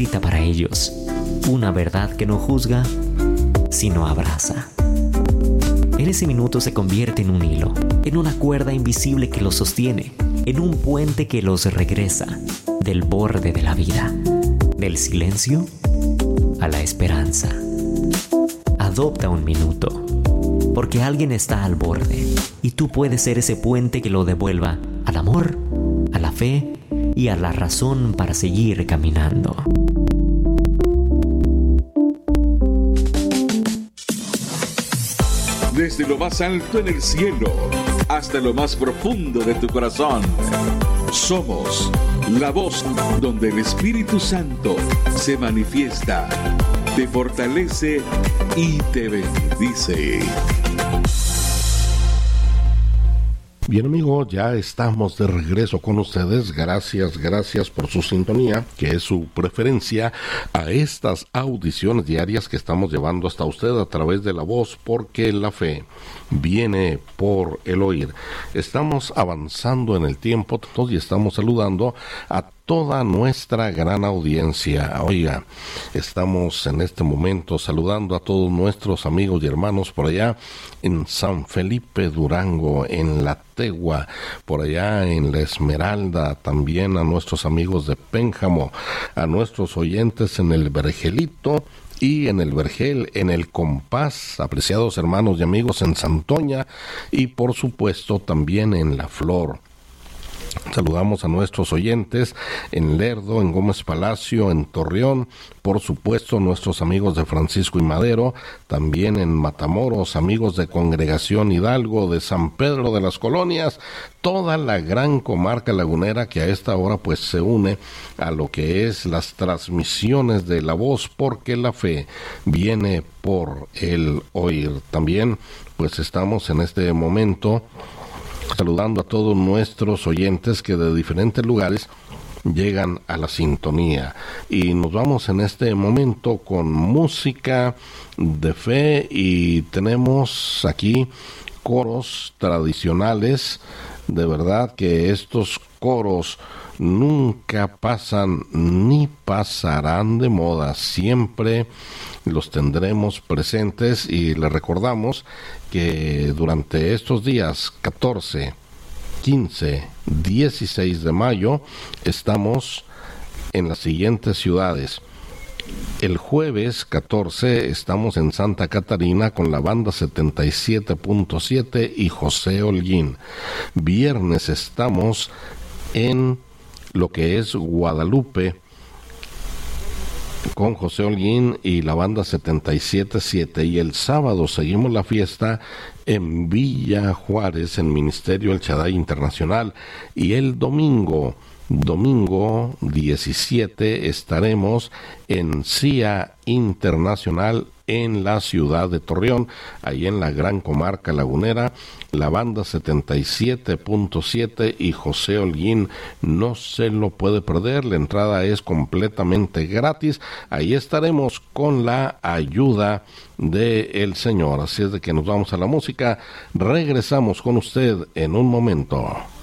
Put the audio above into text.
para ellos una verdad que no juzga, sino abraza. En ese minuto se convierte en un hilo, en una cuerda invisible que los sostiene, en un puente que los regresa del borde de la vida, del silencio a la esperanza. Adopta un minuto, porque alguien está al borde y tú puedes ser ese puente que lo devuelva al amor, a la fe y a la razón para seguir caminando. Desde lo más alto en el cielo hasta lo más profundo de tu corazón, somos la voz donde el Espíritu Santo se manifiesta, te fortalece y te bendice. Bien, amigos, ya estamos de regreso con ustedes. Gracias por su sintonía, que es su preferencia a estas audiciones diarias que estamos llevando hasta usted a través de la voz, porque la fe viene por el oír. Estamos avanzando en el tiempo y estamos saludando a toda nuestra gran audiencia. Oiga, estamos en este momento saludando a todos nuestros amigos y hermanos por allá en San Felipe, Durango, en La Tegua, por allá en La Esmeralda, también a nuestros amigos de Pénjamo, a nuestros oyentes en el Vergelito y en el Vergel, en el Compás, apreciados hermanos y amigos en Santoña y por supuesto también en La Flor. Saludamos a nuestros oyentes en Lerdo, en Gómez Palacio, en Torreón, por supuesto nuestros amigos de Francisco y Madero, también en Matamoros, amigos de Congregación Hidalgo, de San Pedro de las Colonias, toda la gran comarca lagunera que a esta hora pues se une a lo que es las transmisiones de la voz, porque la fe viene por el oír. También pues estamos en este momento saludando a todos nuestros oyentes que de diferentes lugares llegan a la sintonía. Y nos vamos en este momento con música de fe y tenemos aquí coros tradicionales. De verdad que estos coros nunca pasan ni pasarán de moda, siempre los tendremos presentes y les recordamos que durante estos días 14, 15, 16 de mayo estamos en las siguientes ciudades. El jueves 14 estamos en Santa Catarina con la banda 77.7 y José Holguín. Viernes estamos en lo que es Guadalupe con José Holguín y la banda 77.7, y el sábado seguimos la fiesta en Villa Juárez en Ministerio El Shaddai Internacional, y el domingo 17 estaremos en CIA Internacional en la ciudad de Torreón, ahí en la gran comarca lagunera, la banda 77.7 y José Holguín. No se lo puede perder, la entrada es completamente gratis, ahí estaremos con la ayuda del Señor. Así es de que nos vamos a la música, regresamos con usted en un momento.